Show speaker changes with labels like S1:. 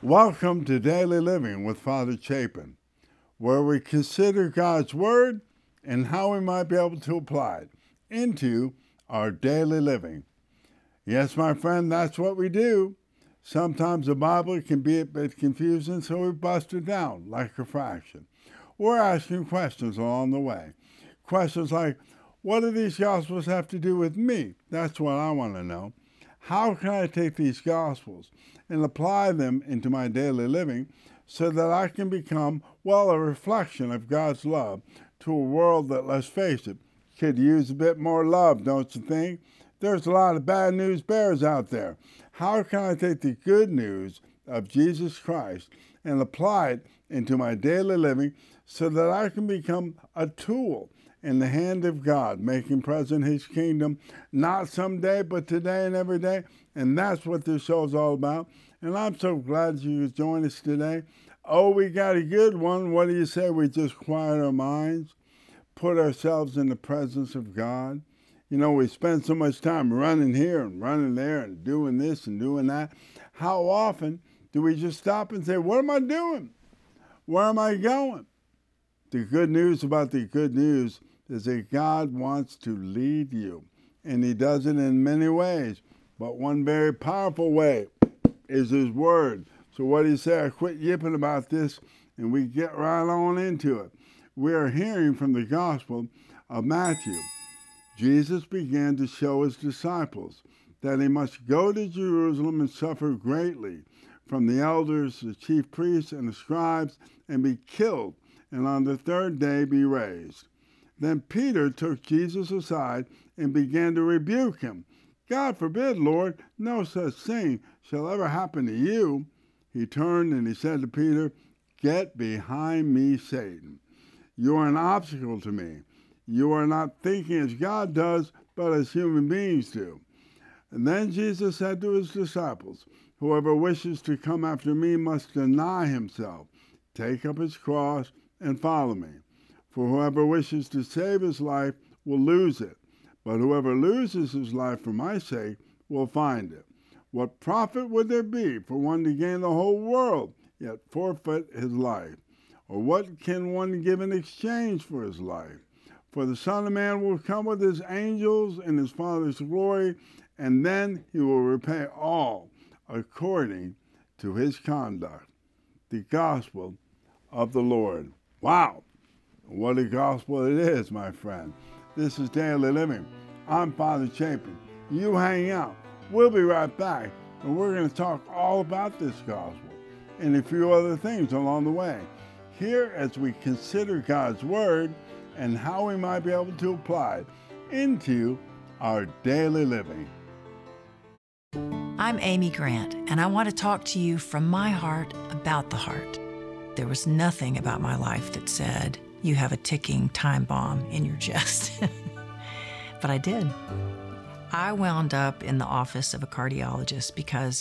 S1: Welcome to Daily Living with Father Chapin, where we consider God's Word and how we might be able to apply it into our daily living. Yes, my friend, that's what we do. Sometimes the Bible can be a bit confusing, so we bust it down like a fraction. We're asking questions along the way. Questions like, what do these Gospels have to do with me? That's what I want to know. How can I take these Gospels and apply them into my daily living so that I can become, a reflection of God's love to a world that, let's face it, could use a bit more love, don't you think? There's a lot of bad news bears out there. How can I take the good news of Jesus Christ and apply it into my daily living so that I can become a tool in the hand of God, making present His kingdom, not someday, but today and every day? And that's what this show is all about. And I'm so glad you could join us today. Oh, we got a good one. What do you say we just quiet our minds, put ourselves in the presence of God? You know, we spend so much time running here and running there and doing this and doing that. How often do we just stop and say, what am I doing? Where am I going? The good news about the good news is that God wants to lead you, and He does it in many ways. But one very powerful way is His Word. So what do you say? I quit yipping about this, and we get right on into it. We are hearing from the Gospel of Matthew. Jesus began to show His disciples that He must go to Jerusalem and suffer greatly from the elders, the chief priests, and the scribes, and be killed, and on the third day be raised. Then Peter took Jesus aside and began to rebuke him. God forbid, Lord, no such thing shall ever happen to you. He turned and he said to Peter, get behind me, Satan. You are an obstacle to me. You are not thinking as God does, but as human beings do. And then Jesus said to His disciples, whoever wishes to come after me must deny himself, take up his cross, and follow me. For whoever wishes to save his life will lose it, but whoever loses his life for my sake will find it. What profit would there be for one to gain the whole world, yet forfeit his life? Or what can one give in exchange for his life? For the Son of Man will come with His angels in His Father's glory, and then He will repay all according to his conduct. The Gospel of the Lord. Wow! What a gospel it is, my friend. This is Daily Living. I'm Father Chapin. You hang out. We'll be right back, and we're going to talk all about this gospel and a few other things along the way. Here, as we consider God's Word and how we might be able to apply it into our daily living.
S2: I'm Amy Grant, and I want to talk to you from my heart about the heart. There was nothing about my life that said, you have a ticking time bomb in your chest. But I did. I wound up in the office of a cardiologist because